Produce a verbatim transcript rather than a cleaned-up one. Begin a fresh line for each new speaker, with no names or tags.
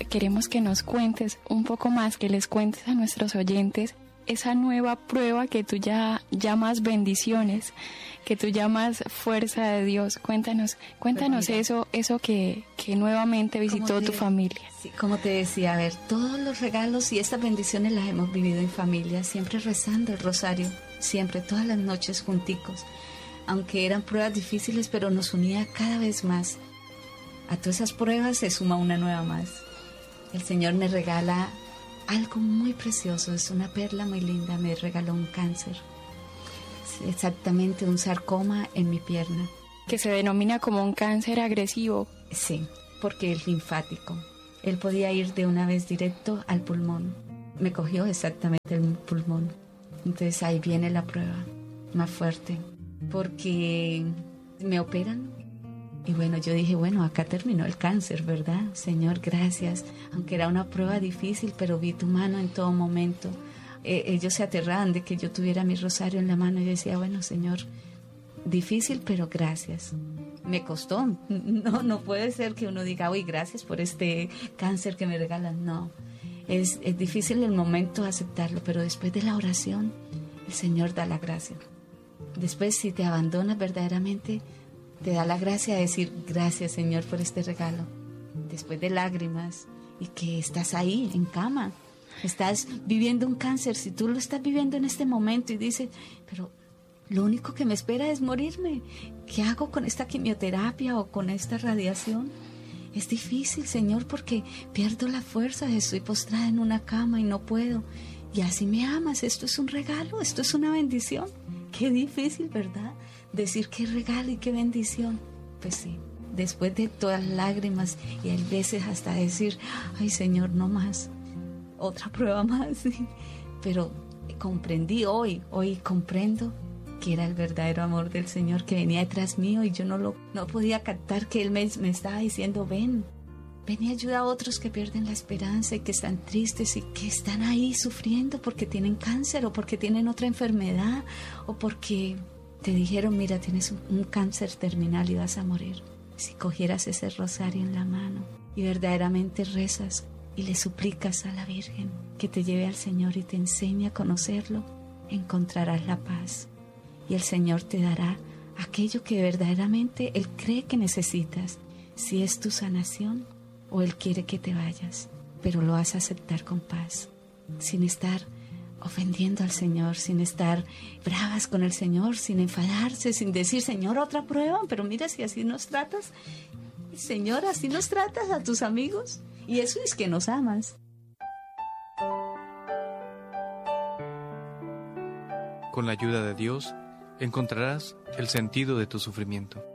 queremos que nos cuentes un poco más, que les cuentes a nuestros oyentes esa nueva prueba que tú ya llamas bendiciones, que tú llamas fuerza de Dios. Cuéntanos, cuéntanos
Pues
eso, eso que, que nuevamente visitó
te,
tu familia.
Sí, como te decía, a ver, todos los regalos y estas bendiciones las hemos vivido en familia, siempre rezando el rosario, siempre, todas las noches junticos. Aunque eran pruebas difíciles, pero nos unía cada vez más. A todas esas pruebas se suma una nueva más. El Señor me regala algo muy precioso, es una perla muy linda, me regaló un cáncer. Exactamente, un sarcoma en mi pierna.
Que se denomina como un cáncer agresivo.
Sí, porque es linfático. Él podía ir de una vez directo al pulmón. Me cogió exactamente el pulmón. Entonces ahí viene la prueba más fuerte, porque me operan. Y bueno, yo dije, bueno, acá terminó el cáncer, ¿verdad? Señor, gracias. Aunque era una prueba difícil, pero vi tu mano en todo momento. Eh, ellos se aterraban de que yo tuviera mi rosario en la mano. Y yo decía, bueno, Señor, difícil, pero gracias. Me costó. No, no puede ser que uno diga, uy, gracias por este cáncer que me regalan. No, es, es difícil el momento aceptarlo, pero después de la oración, el Señor da la gracia. Después, si te abandonas verdaderamente, te da la gracia de decir, gracias, Señor, por este regalo. Después de lágrimas, y que estás ahí, en cama, estás viviendo un cáncer. Si tú lo estás viviendo en este momento y dices, pero lo único que me espera es morirme, ¿qué hago con esta quimioterapia o con esta radiación? Es difícil, Señor, porque pierdo la fuerza, estoy postrada en una cama y no puedo. Y así me amas, esto es un regalo, esto es una bendición. Qué difícil, ¿verdad? Decir qué regalo y qué bendición. Pues sí, después de todas las lágrimas y a veces hasta decir, ay, Señor, no más, otra prueba más. Pero comprendí hoy, hoy comprendo que era el verdadero amor del Señor que venía detrás mío, y yo no lo no podía captar que Él me, me estaba diciendo, ven, ven y ayuda a otros que pierden la esperanza y que están tristes y que están ahí sufriendo porque tienen cáncer o porque tienen otra enfermedad o porque te dijeron, mira, tienes un, un cáncer terminal y vas a morir. Si cogieras ese rosario en la mano y verdaderamente rezas y le suplicas a la Virgen que te lleve al Señor y te enseñe a conocerlo, encontrarás la paz. Y el Señor te dará aquello que verdaderamente Él cree que necesitas, si es tu sanación o Él quiere que te vayas, pero lo vas a aceptar con paz, sin estar ofendiendo al Señor, sin estar bravas con el Señor, sin enfadarse, sin decir, Señor, otra prueba, pero mira si así nos tratas, Señor, así nos tratas a tus amigos, y eso es que nos amas.
Con la ayuda de Dios, encontrarás el sentido de tu sufrimiento.